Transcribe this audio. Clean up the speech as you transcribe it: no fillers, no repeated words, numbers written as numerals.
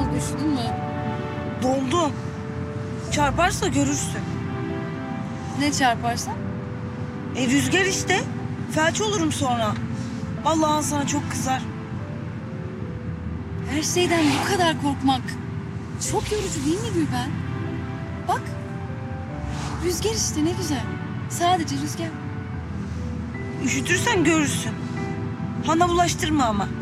Üşüdün mü? Doldum. Çarparsa görürsün. Ne çarparsan? Rüzgar işte. Felç olurum sonra. Vallahi sana çok kızar. Her şeyden bu kadar korkmak çok yorucu değil mi Gülben? Bak, rüzgar işte ne güzel. Sadece rüzgar. Üşütürsen görürsün. Hana bulaştırma ama.